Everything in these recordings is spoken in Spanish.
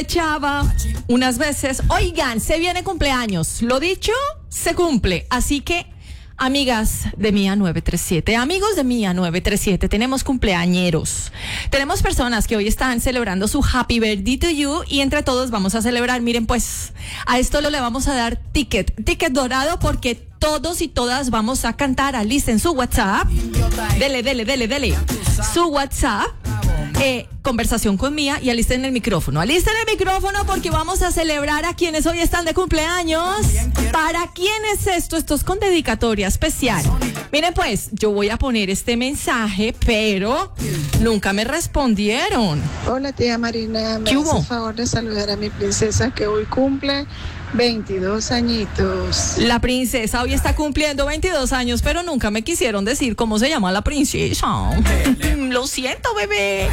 Chava unas veces, oigan, se viene cumpleaños, lo dicho, se cumple, así que amigas de Mía 937, amigos de Mía 937, tenemos cumpleañeros, tenemos personas que hoy están celebrando su Happy Birthday to You y entre todos vamos a celebrar. Miren, pues a esto le vamos a dar ticket dorado porque todos y todas vamos a cantar. Alisten su WhatsApp, dele su WhatsApp, conversación con Mía, y alisten el micrófono porque vamos a celebrar a quienes hoy están de cumpleaños. ¿Para quién es esto? Esto es con dedicatoria especial. Miren, pues yo voy a poner este mensaje, pero nunca me respondieron. Hola, tía Marina, me hace el favor de saludar a mi princesa que hoy cumple 22 añitos. La princesa hoy está cumpliendo 22 años, pero nunca me quisieron decir cómo se llama la princesa. Lo siento, bebé.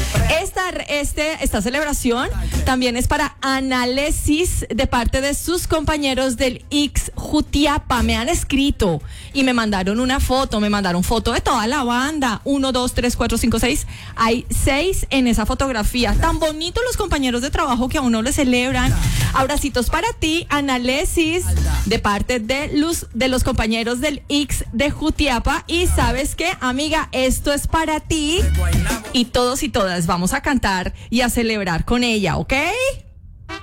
Esta celebración también es para Análisis de parte de sus compañeros del X Jutiapa. Me han escrito y me mandaron una foto, foto de toda la banda. 1, 2, 3, 4, 5, 6. Hay 6 en esa fotografía. Tan bonitos los compañeros de trabajo que a uno le celebran. Abracitos para ti, Análisis, de parte de los compañeros del X de Jutiapa. Y ¿sabes qué, amiga? Esto es para ti y todos y todas vamos a cantar y a celebrar con ella, ¿ok?